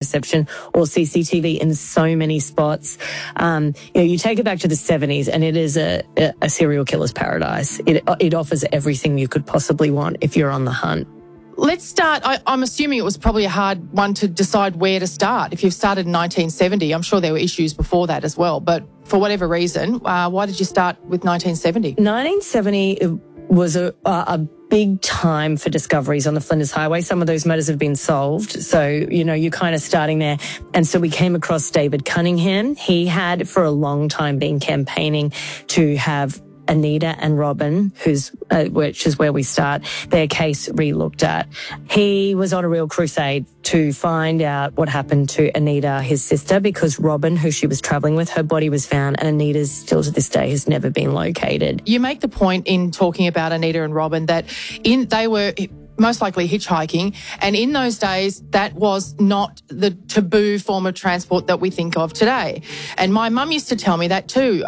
interception or CCTV in so many spots. You take it back to the 70s and it is a serial killer's paradise. It offers everything you could possibly want if you're on the hunt. Let's start. I'm assuming it was probably a hard one to decide where to start. If you've started in 1970, I'm sure there were issues before that as well. But for whatever reason, why did you start with 1970? 1970 was a big time for discoveries on the Flinders Highway. Some of those murders have been solved. So, you're kind of starting there. And so we came across David Cunningham. He had for a long time been campaigning to have Anita and Robin, which is where we start, their case re-looked at. He was on a real crusade to find out what happened to Anita, his sister, because Robin, who she was travelling with, her body was found, and Anita's still to this day has never been located. You make the point in talking about Anita and Robin that they were most likely hitchhiking, and in those days that was not the taboo form of transport that we think of today. And my mum used to tell me that too.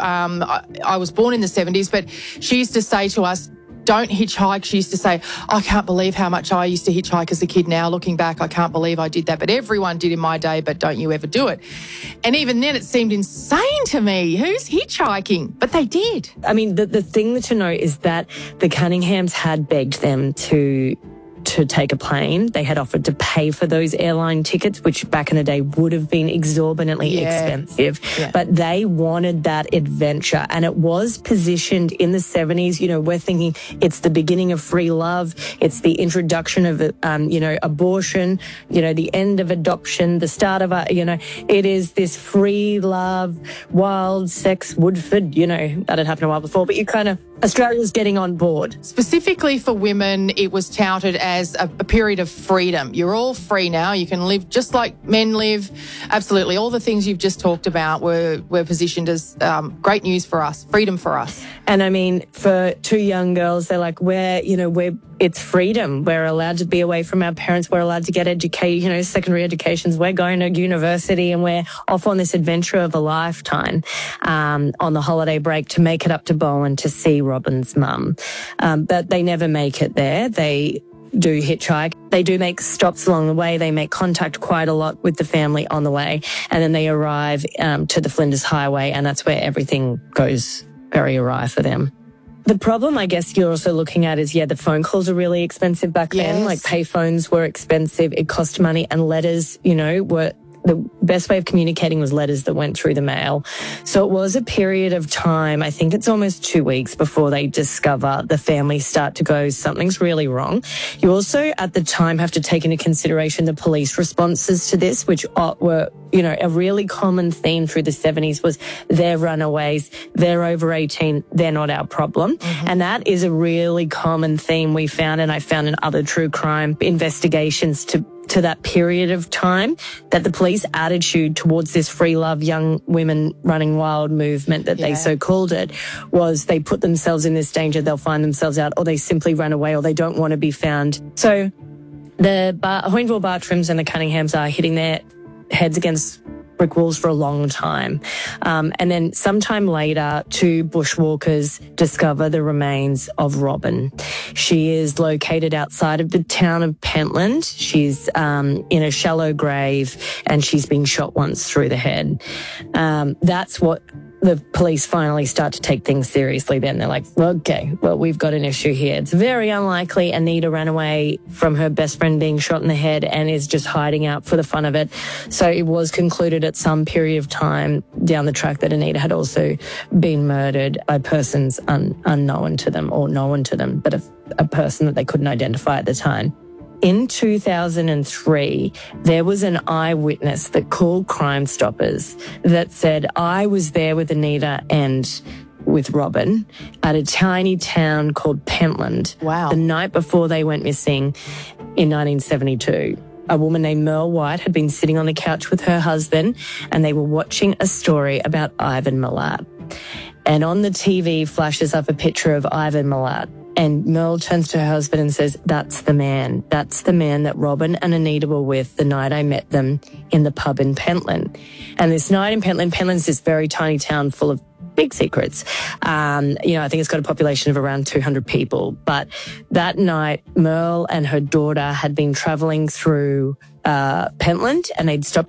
I was born in the 70s, but she used to say to us, don't hitchhike. She used to say, I can't believe how much I used to hitchhike as a kid. Now looking back, I can't believe I did that, but everyone did in my day, but don't you ever do it. And even then it seemed insane to me. Who's hitchhiking? But they did. I mean, the thing to note is that the Cunninghams had begged them to take a plane. They had offered to pay for those airline tickets, which back in the day would have been exorbitantly expensive. Yeah. But they wanted that adventure. And it was positioned in the 70s. We're thinking it's the beginning of free love. It's the introduction of, abortion, the end of adoption, the start of, it is this free love, wild sex, Woodford, that had happened a while before. But Australia's getting on board. Specifically for women, it was touted as a period of freedom. You're all free now. You can live just like men live. Absolutely. All the things you've just talked about were positioned as great news for us, freedom for us. And I mean, for two young girls, they're like, it's freedom. We're allowed to be away from our parents. We're allowed to get secondary educations. We're going to university and we're off on this adventure of a lifetime on the holiday break to make it up to Bowen to see Robin's mum. But they never make it there. They do hitchhike. They do make stops along the way. They make contact quite a lot with the family on the way. And then they arrive to the Flinders Highway, and that's where everything goes very awry for them. The problem, I guess, you're also looking at is, the phone calls are really expensive back then. Like payphones were expensive. It cost money, and letters, were the best way of communicating was letters that went through the mail. So it was a period of time, I think it's almost 2 weeks before they discover, the family start to go, something's really wrong. You also at the time have to take into consideration the police responses to this, which were, a really common theme through the 70s was they're runaways, they're over 18, they're not our problem. Mm-hmm. And that is a really common theme we found, and I found in other true crime investigations to that period of time, that the police attitude towards this free love, young women running wild movement that they so called it, was they put themselves in this danger, they'll find themselves out, or they simply run away, or they don't want to be found. So the Hoynville Bartrams and the Cunninghams are hitting their heads against brick walls for a long time. And then sometime later, two bushwalkers discover the remains of Robin. She is located outside of the town of Pentland. She's in a shallow grave, and she's been shot once through the head. That's what the police finally start to take things seriously then. They're like, okay, well, we've got an issue here. It's very unlikely Anita ran away from her best friend being shot in the head and is just hiding out for the fun of it. So it was concluded at some period of time down the track that Anita had also been murdered by persons unknown to them, or known to them, but a person that they couldn't identify at the time. In 2003, there was an eyewitness that called Crime Stoppers that said, I was there with Anita and with Robin at a tiny town called Pentland. Wow. The night before they went missing in 1972. A woman named Merle White had been sitting on the couch with her husband, and they were watching a story about Ivan Milat. And on the TV flashes up a picture of Ivan Milat. And Merle turns to her husband and says, that's the man. That's the man that Robin and Anita were with the night I met them in the pub in Pentland. And this night in Pentland's this very tiny town full of big secrets. I think it's got a population of around 200 people. But that night, Merle and her daughter had been travelling through Pentland, and they'd stopped